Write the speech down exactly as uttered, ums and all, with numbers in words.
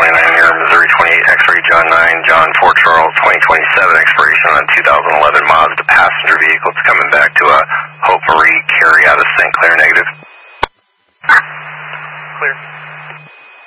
twenty-nine here, Missouri twenty-eight, X-ray John nine, John four Charles twenty twenty-seven, expiration on a two thousand eleven Mazda passenger vehicle. It's coming back to a Hope Marie carry out of Saint Clair negative. Clear.